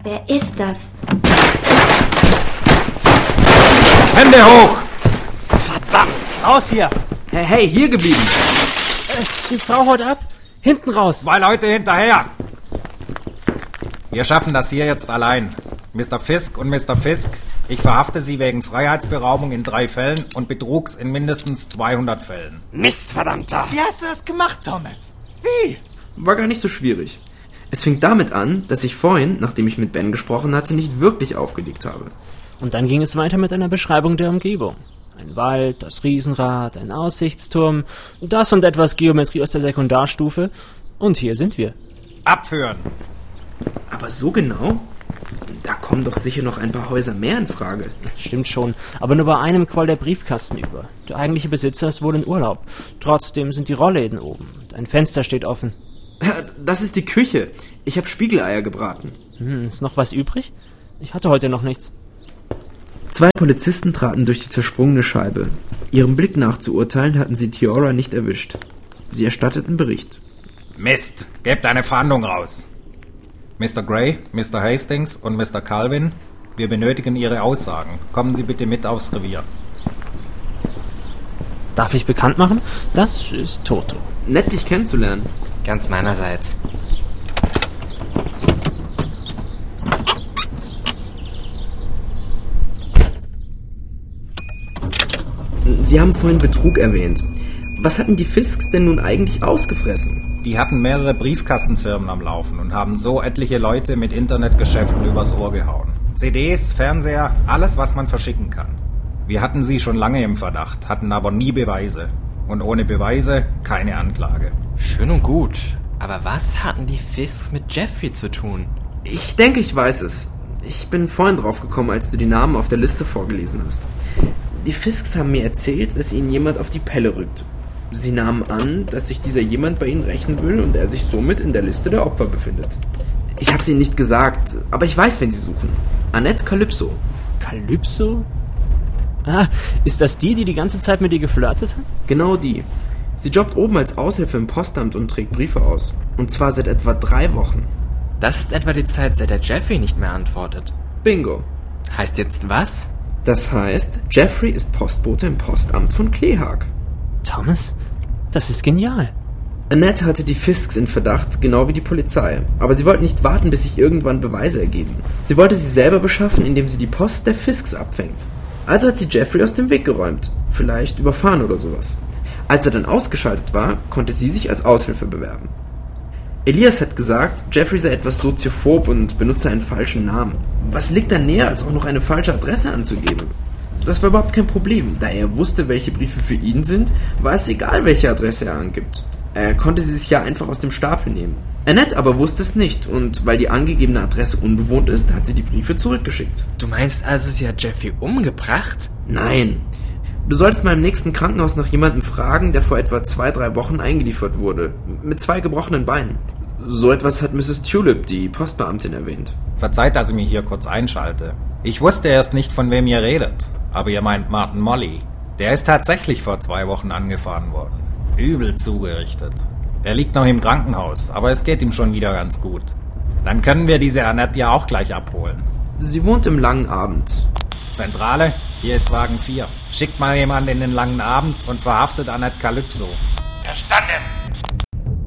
Wer ist das? Hände hoch! Verdammt! Raus hier! Hey, hier geblieben! Die Frau haut ab! Hinten raus! 2 Leute hinterher! Wir schaffen das hier jetzt allein. Mr. Fisk und Mr. Fisk, ich verhafte Sie wegen Freiheitsberaubung in 3 Fällen und Betrugs in mindestens 200 Fällen. Mist, verdammter! Wie hast du das gemacht, Thomas? Wie? War gar nicht so schwierig. Es fing damit an, dass ich vorhin, nachdem ich mit Ben gesprochen hatte, nicht wirklich aufgelegt habe. Und dann ging es weiter mit einer Beschreibung der Umgebung. Ein Wald, das Riesenrad, ein Aussichtsturm, das und etwas Geometrie aus der Sekundarstufe. Und hier sind wir. Abführen! Aber so genau? Da kommen doch sicher noch ein paar Häuser mehr in Frage. Stimmt schon, aber nur bei einem quoll der Briefkasten über. Der eigentliche Besitzer ist wohl in Urlaub. Trotzdem sind die Rollläden oben. Ein Fenster steht offen. Das ist die Küche. Ich habe Spiegeleier gebraten. Ist noch was übrig? Ich hatte heute noch nichts. 2 Polizisten traten durch die zersprungene Scheibe. Ihrem Blick nach zu urteilen, hatten sie Tiora nicht erwischt. Sie erstatteten Bericht. Mist, gebt eine Fahndung raus. Mr. Gray, Mr. Hastings und Mr. Calvin, wir benötigen Ihre Aussagen. Kommen Sie bitte mit aufs Revier. Darf ich bekannt machen? Das ist Toto. Nett, dich kennenzulernen. Ganz meinerseits. Sie haben vorhin Betrug erwähnt. Was hatten die Fisks denn nun eigentlich ausgefressen? Die hatten mehrere Briefkastenfirmen am Laufen und haben so etliche Leute mit Internetgeschäften übers Ohr gehauen. CDs, Fernseher, alles, was man verschicken kann. Wir hatten sie schon lange im Verdacht, hatten aber nie Beweise. Und ohne Beweise keine Anklage. Schön und gut. Aber was hatten die Fisks mit Jeffrey zu tun? Ich denke, ich weiß es. Ich bin vorhin drauf gekommen, als du die Namen auf der Liste vorgelesen hast. Die Fisks haben mir erzählt, dass ihnen jemand auf die Pelle rückt. Sie nahmen an, dass sich dieser jemand bei ihnen rächen will und er sich somit in der Liste der Opfer befindet. Ich habe es ihnen nicht gesagt, aber ich weiß, wen sie suchen. Annette Calypso. Calypso? Ah, ist das die ganze Zeit mit dir geflirtet hat? Genau die. Sie jobbt oben als Aushilfe im Postamt und trägt Briefe aus. Und zwar seit etwa 3 Wochen. Das ist etwa die Zeit, seit der Jeffrey nicht mehr antwortet. Bingo. Heißt jetzt was? Das heißt, Jeffrey ist Postbote im Postamt von Kleehag. Thomas, das ist genial. Annette hatte die Fisks in Verdacht, genau wie die Polizei. Aber sie wollte nicht warten, bis sich irgendwann Beweise ergeben. Sie wollte sie selber beschaffen, indem sie die Post der Fisks abfängt. Also hat sie Jeffrey aus dem Weg geräumt. Vielleicht überfahren oder sowas. Als er dann ausgeschaltet war, konnte sie sich als Aushilfe bewerben. Elias hat gesagt, Jeffrey sei etwas soziophob und benutze einen falschen Namen. Was liegt da näher, als auch noch eine falsche Adresse anzugeben? Das war überhaupt kein Problem. Da er wusste, welche Briefe für ihn sind, war es egal, welche Adresse er angibt. Er konnte sie sich ja einfach aus dem Stapel nehmen. Annette aber wusste es nicht und weil die angegebene Adresse unbewohnt ist, hat sie die Briefe zurückgeschickt. Du meinst also, sie hat Jeffrey umgebracht? Nein. Du solltest mal im nächsten Krankenhaus nach jemandem fragen, der vor etwa 2-3 Wochen eingeliefert wurde. Mit 2 gebrochenen Beinen. So etwas hat Mrs. Tulip, die Postbeamtin, erwähnt. Verzeiht, dass ich mich hier kurz einschalte. Ich wusste erst nicht, von wem ihr redet. Aber ihr meint Martin Molly. Der ist tatsächlich vor 2 Wochen angefahren worden. Übel zugerichtet. Er liegt noch im Krankenhaus, aber es geht ihm schon wieder ganz gut. Dann können wir diese Annette ja auch gleich abholen. Sie wohnt im Langen Abend. Zentrale, hier ist Wagen 4. Schickt mal jemanden in den Langen Abend und verhaftet Annette Calypso. Verstanden!